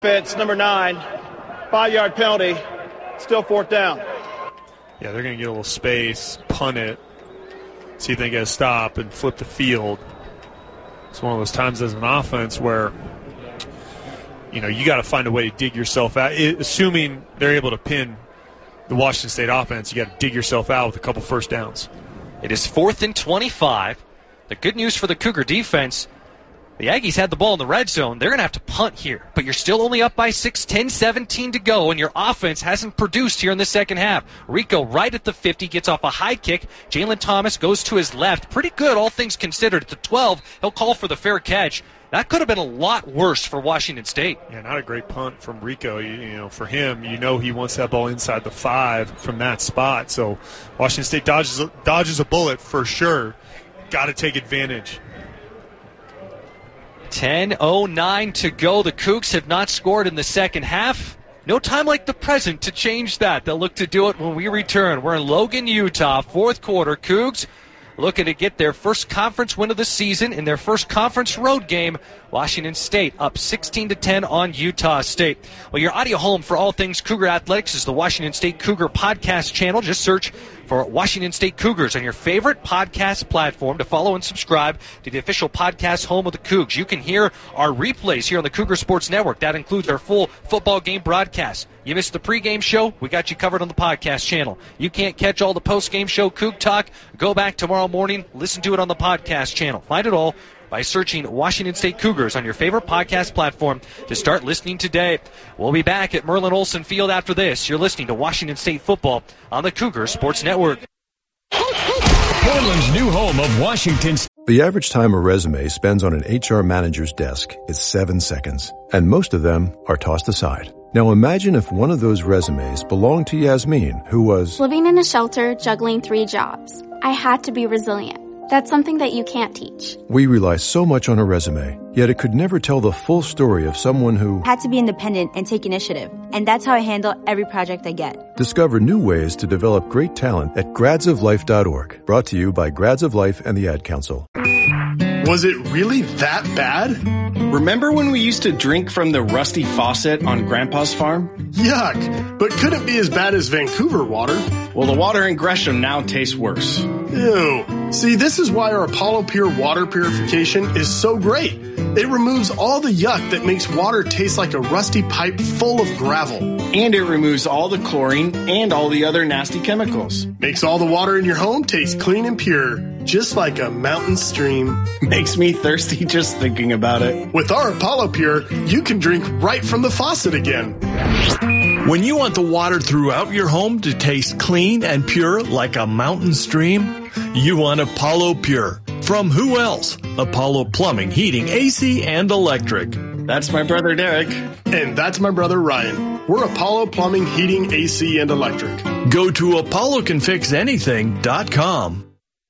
Offense, number 9, 5-yard penalty, still 4th down. Yeah, they're going to get a little space, punt it, see if they get a stop, and flip the field. It's one of those times as an offense where, you got to find a way to dig yourself out. Assuming they're able to pin the Washington State offense, you got to dig yourself out with a couple first downs. It is 4th and 25. The good news for the Cougar defense, the Aggies had the ball in the red zone. They're going to have to punt here, but you're still only up by 6, 10-17 to go, and your offense hasn't produced here in the second half. Rico right at the 50 gets off a high kick. Jalen Thomas goes to his left. Pretty good, all things considered. At the 12, he'll call for the fair catch. That could have been a lot worse for Washington State. Yeah, not a great punt from Rico. For him, he wants that ball inside the 5 from that spot. So Washington State dodges a bullet for sure. Got to take advantage. 10:09 to go. The Cougs have not scored in the second half. No time like the present to change that. They'll look to do it when we return. We're in Logan, Utah, fourth quarter. Cougs looking to get their first conference win of the season in their first conference road game. Washington State up 16-10 on Utah State. Well, your audio home for all things Cougar athletics is the Washington State Cougar podcast channel. Just search for Washington State Cougars on your favorite podcast platform to follow and subscribe to the official podcast home of the Cougs. You can hear our replays here on the Cougar Sports Network. That includes our full football game broadcast. You missed the pregame show? We got you covered on the podcast channel. You can't catch all the postgame show Coug Talk? Go back tomorrow morning, listen to it on the podcast channel. Find it all by searching Washington State Cougars on your favorite podcast platform to start listening today. We'll be back at Merlin Olsen Field after this. You're listening to Washington State football on the Cougar Sports Network. Portland's new home of Washington State. The average time a resume spends on an HR manager's desk is 7 seconds, and most of them are tossed aside. Now imagine if one of those resumes belonged to Yasmin, who was living in a shelter, juggling 3 jobs. I had to be resilient. That's something that you can't teach. We rely so much on a resume, yet it could never tell the full story of someone who had to be independent and take initiative. And that's how I handle every project I get. Discover new ways to develop great talent at gradsoflife.org. Brought to you by Grads of Life and the Ad Council. Was it really that bad? Remember when we used to drink from the rusty faucet on Grandpa's farm? Yuck, but could it be as bad as Vancouver water? Well, the water in Gresham now tastes worse. Ew. See, this is why our Apollo Pure water purification is so great. It removes all the yuck that makes water taste like a rusty pipe full of gravel. And it removes all the chlorine and all the other nasty chemicals. Makes all the water in your home taste clean and pure, just like a mountain stream. Makes me thirsty just thinking about it. With our Apollo Pure, you can drink right from the faucet again. When you want the water throughout your home to taste clean and pure like a mountain stream, you want Apollo Pure. From who else? Apollo Plumbing, Heating, AC, and Electric. That's my brother Derek. And that's my brother Ryan. We're Apollo Plumbing, Heating, AC, and Electric. Go to ApolloCanFixAnything.com.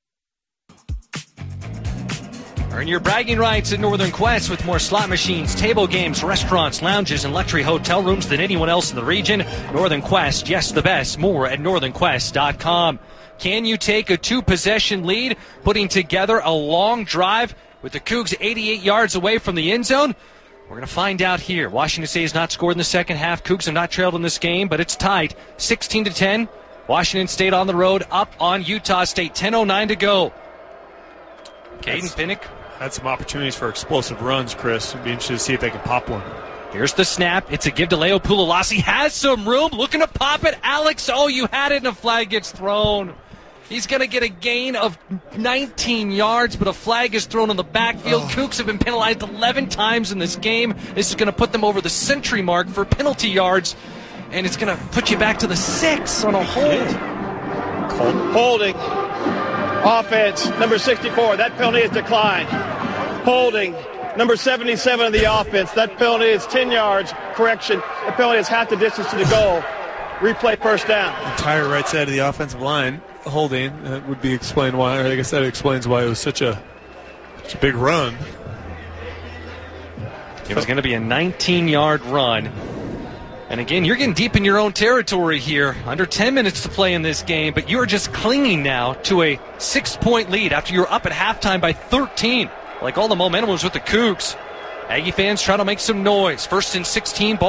Earn your bragging rights at Northern Quest with more slot machines, table games, restaurants, lounges, and luxury hotel rooms than anyone else in the region. Northern Quest, yes, the best. More at northernquest.com. Can you take a 2-possession lead, putting together a long drive with the Cougs 88 yards away from the end zone? We're going to find out here. Washington State has not scored in the second half. Cougs have not trailed in this game, but it's tight. 16-10. Washington State on the road, up on Utah State. 10:09 to go. Caden Pinnock had some opportunities for explosive runs, Chris. It'd be interesting to see if they can pop one. Here's the snap. It's a give to Leo Pulalasi. Has some room. Looking to pop it. Alex, you had it, and a flag gets thrown. He's going to get a gain of 19 yards, but a flag is thrown in the backfield. Cougs have been penalized 11 times in this game. This is going to put them over the century mark for penalty yards, and it's going to put you back to the 6 on a hold. Holding. Offense, number 64. That penalty is declined. Holding. Number 77 of the offense. That penalty is 10 yards. Correction. The penalty is half the distance to the goal. Replay first down. Entire right side of the offensive line holding. That would be explained why, or I guess that explains why it was such a big run. It was going to be a 19-yard run. And again, you're getting deep in your own territory here. Under 10 minutes to play in this game, but you're just clinging now to a 6-point lead after you're up at halftime by 13. Like all the momentum was with the Cougs. Aggie fans trying to make some noise. 1st and 16 ball.